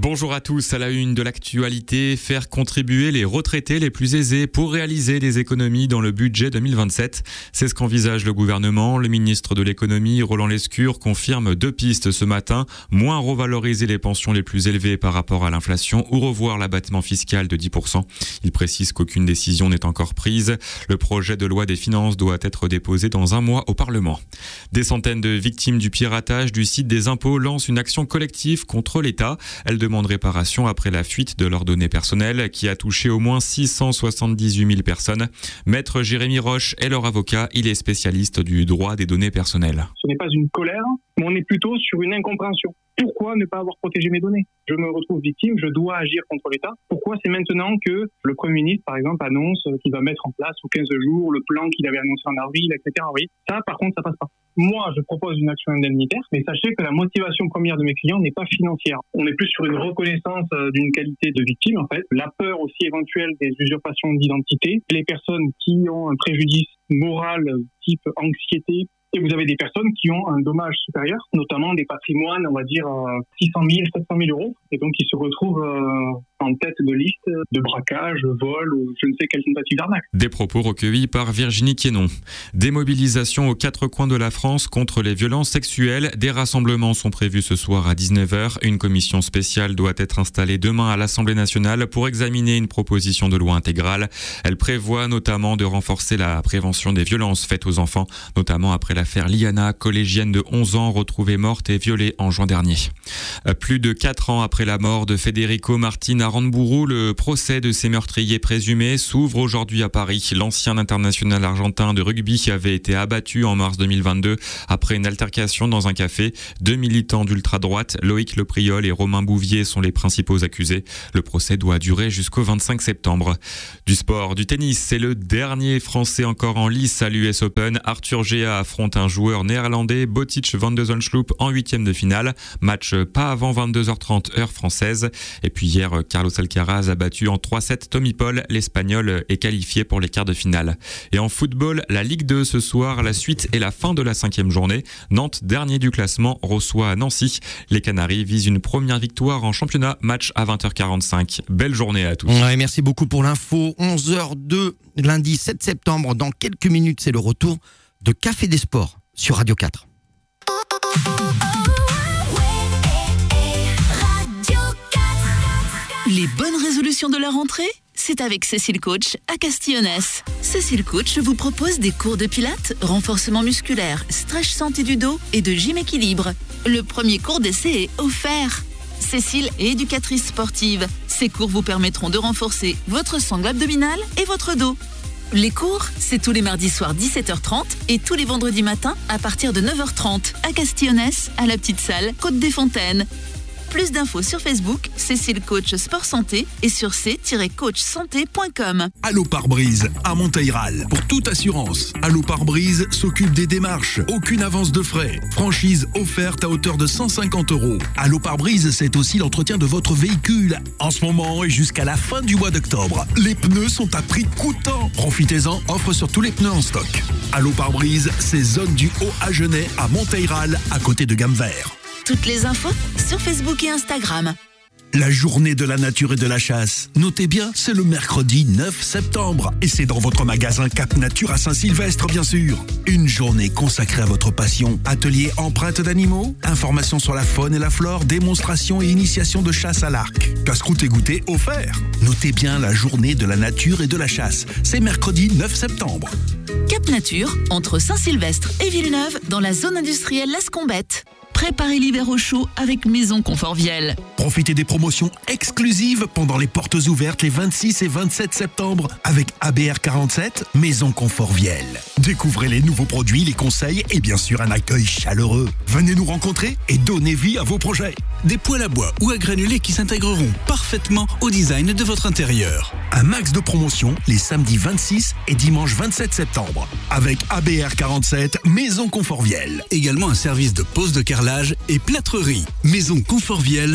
Bonjour à tous, à la une de l'actualité, faire contribuer les retraités les plus aisés pour réaliser des économies dans le budget 2027. C'est ce qu'envisage le gouvernement. Le ministre de l'économie, Roland Lescure, confirme 2 pistes ce matin. Moins revaloriser les pensions les plus élevées par rapport à l'inflation ou revoir l'abattement fiscal de 10%. Il précise qu'aucune décision n'est encore prise. Le projet de loi des finances doit être déposé dans 1 mois au Parlement. Des centaines de victimes du piratage du site des impôts lancent une action collective contre l'État. Elles demandent réparation après la fuite de leurs données personnelles qui a touché au moins 678 000 personnes. Maître Jérémy Roche est leur avocat. Il est spécialiste du droit des données personnelles. Ce n'est pas une colère, mais on est plutôt sur une incompréhension. Pourquoi ne pas avoir protégé mes données ? Je me retrouve victime, je dois agir contre l'État. Pourquoi c'est maintenant que le Premier ministre, par exemple, annonce qu'il va mettre en place sous 15 jours le plan qu'il avait annoncé en avril, etc. Oui, ça, par contre, ça passe pas. Moi, je propose une action indemnitaire, mais sachez que la motivation première de mes clients n'est pas financière. On est plus sur une reconnaissance d'une qualité de victime, en fait. La peur aussi éventuelle des usurpations d'identité. Les personnes qui ont un préjudice moral type anxiété, et vous avez des personnes qui ont un dommage supérieur, notamment des patrimoines, on va dire 600 000, 700 000 euros, et donc ils se retrouvent en tête de liste de braquage, vol ou je ne sais quelle tentative d'arnaque. Des propos recueillis par Virginie Quénon. Des mobilisations aux 4 coins de la France contre les violences sexuelles. Des rassemblements sont prévus ce soir à 19h. Une commission spéciale doit être installée demain à l'Assemblée nationale pour examiner une proposition de loi intégrale. Elle prévoit notamment de renforcer la prévention des violences faites aux enfants, notamment après l'affaire Liana, collégienne de 11 ans retrouvée morte et violée en juin dernier. Plus de 4 ans après la mort de Federico Martin Aranburu, le procès de ces meurtriers présumés s'ouvre aujourd'hui à Paris. L'ancien international argentin de rugby avait été abattu en mars 2022 après une altercation dans un café. 2 militants d'ultra-droite, Loïc Lepriol et Romain Bouvier, sont les principaux accusés. Le procès doit durer jusqu'au 25 septembre. Du sport, du tennis, c'est le dernier Français encore en lice à l'US Open. Arthur Gea affronte un joueur néerlandais, Botic van de Zandschulp, en 8e de finale. Match pas avant 22h30 heure française. Et puis hier, Carlos Alcaraz a battu en 3-7 Tommy Paul. L'Espagnol est qualifié pour les quarts de finale. Et en football, la Ligue 2 ce soir, la suite et la fin de la 5e journée. Nantes, dernier du classement, reçoit Nancy. Les Canaries visent une première victoire en championnat. Match à 20h45. Belle journée à tous. Ouais, merci beaucoup pour l'info. 11h02, lundi 7 septembre. Dans quelques minutes, c'est le retour de Café des Sports sur Radio 4. Les bonnes résolutions de la rentrée, c'est avec Cécile Coach à Castillonnès. Cécile Coach vous propose des cours de pilates, renforcement musculaire, stretch santé du dos et de gym équilibre. Le premier cours d'essai est offert. Cécile est éducatrice sportive. Ces cours vous permettront de renforcer votre sangle abdominale et votre dos. Les cours, c'est tous les mardis soirs 17h30 et tous les vendredis matins à partir de 9h30 à Castillonnès, à la petite salle Côte des Fontaines. Plus d'infos sur Facebook, Cécile Coach Sport Santé et sur c-coachsanté.com. Allo Pare-Brise à Monteyral. Pour toute assurance, Allo Pare-Brise s'occupe des démarches. Aucune avance de frais. Franchise offerte à hauteur de 150 €. Allo Pare-Brise, c'est aussi l'entretien de votre véhicule. En ce moment et jusqu'à la fin du mois d'octobre, les pneus sont à prix coûtant. Profitez-en, offre sur tous les pneus en stock. Allo Pare-Brise, c'est zone du Haut-Agenais à Monteyral, à côté de Gamme-Vert. Toutes les infos sur Facebook et Instagram. La journée de la nature et de la chasse. Notez bien, c'est le mercredi 9 septembre. Et c'est dans votre magasin Cap Nature à Saint-Sylvestre, bien sûr. Une journée consacrée à votre passion. Atelier empreintes d'animaux, informations sur la faune et la flore, démonstration et initiation de chasse à l'arc. Casse-croûte et goûter offert. Notez bien la journée de la nature et de la chasse. C'est mercredi 9 septembre. Cap Nature, entre Saint-Sylvestre et Villeneuve, dans la zone industrielle Las Combettes. Préparez l'hiver au chaud avec Maison Confort Viel. Profitez des promotions exclusives pendant les portes ouvertes les 26 et 27 septembre avec ABR 47, Maison Confort Viel. Découvrez les nouveaux produits, les conseils et bien sûr un accueil chaleureux. Venez nous rencontrer et donnez vie à vos projets. Des poêles à bois ou à granulés qui s'intégreront parfaitement au design de votre intérieur. Un max de promotions les samedis 26 et dimanche 27 septembre avec ABR 47, Maison Confort Viel. Également un service de pose de carrelage et plâtrerie. Maison Confort Viel,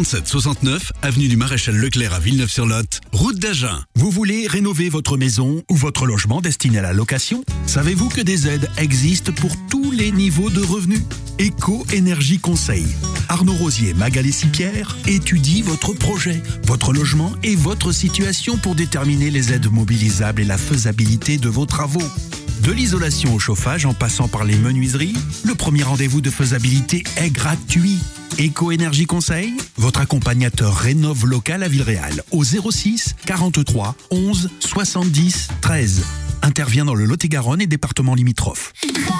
67-69, avenue du Maréchal Leclerc à Villeneuve-sur-Lot, route d'Agen. Vous voulez rénover votre maison ou votre logement destiné à la location ? Savez-vous que des aides existent pour tous les niveaux de revenus ? Éco-Énergie Conseil. Arnaud Rosier, Magal et Sipierre étudie votre projet, votre logement et votre situation pour déterminer les aides mobilisables et la faisabilité de vos travaux. De l'isolation au chauffage en passant par les menuiseries, le premier rendez-vous de faisabilité est gratuit. Éco-Énergie Conseil, votre accompagnateur rénove local à Villeréal au 06 43 11 70 13. Intervient dans le Lot-et-Garonne et départements limitrophes.